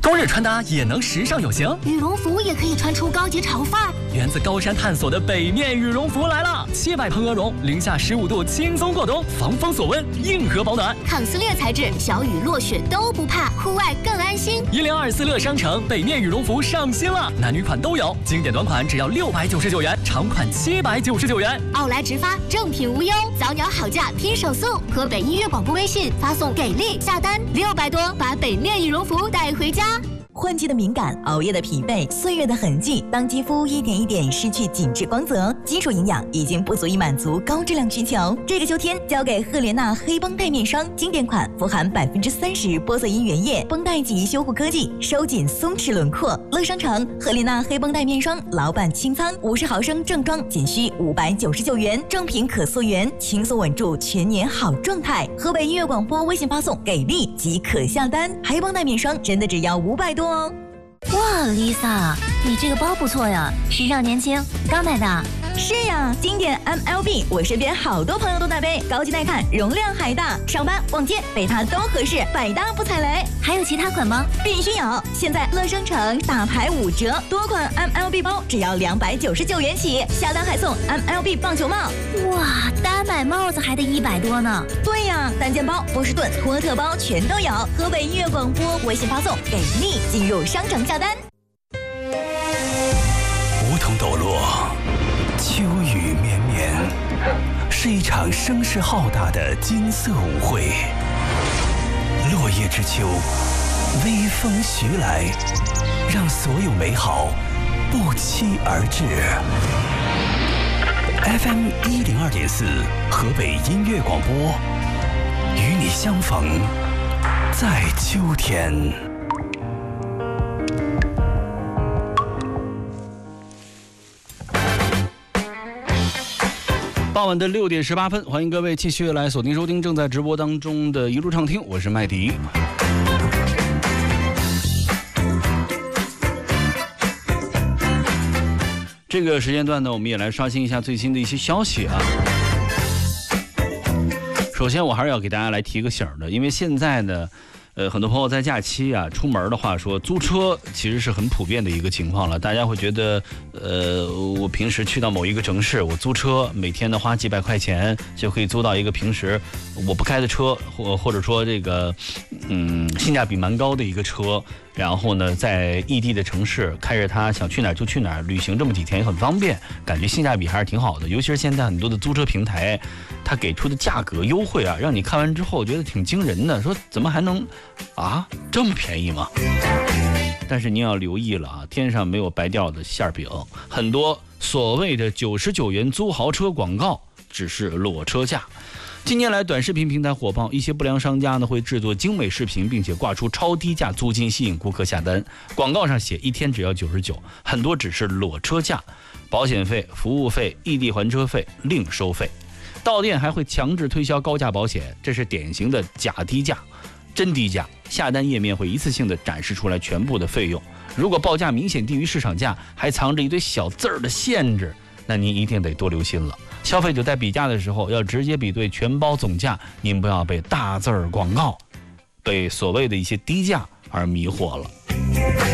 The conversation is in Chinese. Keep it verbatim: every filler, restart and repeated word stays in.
冬日穿搭也能时尚有型， 羽绒服也可以穿出高级潮范儿。 源自高山探索的北面羽绒服来了，七百蓬鹅绒，零下十五度轻松过冬，防风锁温，硬核保暖， 抗撕裂材质，小雨落雪都不怕，户外更安心。 一零二四乐商城北面羽绒服上新了，男女款都有，经典短款只要六百九十九元，长款七百九十九元。 奥莱直发，正品无忧，早鸟好价拼手速。河北音乐广播微信发送给力下单六百多，把北面羽绒服带回家。 换季的敏感，熬夜的疲惫，岁月的痕迹，当肌肤一点一点失去紧致光泽，基础营养已经不足以满足高质量需求。这个秋天，交给赫莲娜黑绷带面霜，经典款，富含百分之三十玻色因原液，绷带级修护科技，收紧松弛轮廓。乐商城赫莲娜黑绷带面霜，老板清仓，五十毫升正装仅需五百九十九元，正品可溯源，轻松稳住全年好状态。河北音乐广播微信发送给力即可下单，黑绷带面霜真的只要五百多。 哇 ，Lisa， 你这个包不错呀，时尚年轻，刚买的。 是呀，经典 M L B， 我身边好多朋友都在背，高级耐看，容量还大，上班逛街背它都合适，百搭不踩雷。 还有其他款吗？ 必须有！现在乐商城大牌五折，多款 M L B 包只要两百九十九元起，下单还送 M L B 棒球帽。 哇，单买帽子还得一百多呢。 对呀，单肩包、波士顿、托特包全都有。河北音乐广播微信发送给力，进入商城下单。 梧桐抖落，秋雨绵绵，是一场声势浩大的金色舞会。落叶之秋，微风徐来，让所有美好不期而至。F M 一零二点四，河北音乐广播，与你相逢在秋天。 傍晚的六点十八分，欢迎各位继续来锁定收听正在直播当中的一路畅听，我是麦迪。这个时间段呢，我们也来刷新一下最新的一些消息啊。首先，我还是要给大家来提个醒的，因为现在呢。呃，很多朋友在假期啊出门的话，说租车其实是很普遍的一个情况了。大家会觉得，呃，我平时去到某一个城市，我租车，每天呢花几百块钱就可以租到一个平时我不开的车，或或者说这个，嗯，性价比蛮高的一个车。然后呢，在异地的城市开着它，想去哪儿就去哪儿，旅行这么几天也很方便，感觉性价比还是挺好的。尤其是现在很多的租车平台，它给出的价格优惠啊，让你看完之后觉得挺惊人的，说怎么还能啊这么便宜吗？但是您要留意了啊，天上没有白掉的馅饼，很多所谓的九十九元租豪车广告只是裸车价。近年来，短视频平台火爆，一些不良商家呢会制作精美视频，并且挂出超低价租金吸引顾客下单。广告上写一天只要九十九，很多只是裸车价，保险费、服务费、异地还车费另收费。到店还会强制推销高价保险，这是典型的假低价。真低价，下单页面会一次性的展示出来全部的费用。如果报价明显低于市场价，还藏着一堆小字儿的限制，那您一定得多留心了。消费者在比价的时候要直接比对全包总价，您不要被大字儿广告、被所谓的一些低价而迷惑了。